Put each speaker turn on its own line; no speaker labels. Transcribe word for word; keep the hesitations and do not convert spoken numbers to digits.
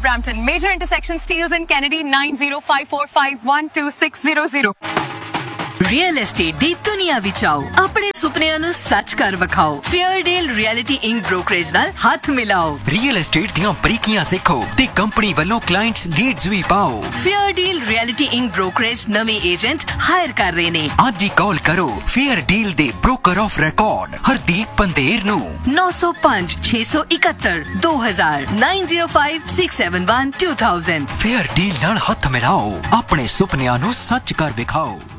Brampton. Major intersection Steeles and Kennedy nine zero five four five one two six zero zero.
Real estate ਦੀ ਦੁਨੀਆ ਵਿੱਚ ਆਓ, ਆਪਣੇ ਸੁਪਨਿਆਂ ਨੂੰ ਸੱਚ ਕਰ ਵਿਖਾਓ। ਫੇਅਰਡੇਲ ਰਿਐਲਿਟੀ ਇੰਕ ਬ੍ਰੋਕਰੇਜ ਨਾਲ ਹੱਥ ਮਿਲਾਓ।
ਰੀਅਲ एस्टेट ਦੀਆਂ ਬਰੀਕੀਆਂ ਸਿੱਖੋ ਤੇ ਕੰਪਨੀ ਵੱਲੋਂ ਕਲਾਇੰਟਸ ਲੀਡਸ ਵੀ ਪਾਓ।
ਫੇਅਰਡੇਲ ਰਿਐਲਿਟੀ ਇੰਕ ਬ੍ਰੋਕਰੇਜ ਨਵੇਂ ਏਜੰਟ ਹਾਇਰ ਕਰ ਰਹੇ ਨੇ।
ਅੱਜ ਹੀ ਕਾਲ ਕਰੋ ਫੇਅਰਡੇਲ ਦੇ broker of record Hardeep Pander ਨੂੰ
ਨੌ ਸੌ ਪੰਜ ਛੇ ਸੌ ਇਕਹੱਤਰ ਦੋ ਹਜ਼ਾਰ nine zero five six seven one two thousand।
ਫੇਅਰਡੇਲ ਨਾਲ ਹੱਥ ਮਿਲਾਓ, ਆਪਣੇ ਸੁਪਨਿਆਂ ਨੂੰ ਸੱਚ ਕਰ ਵਿਖਾਓ।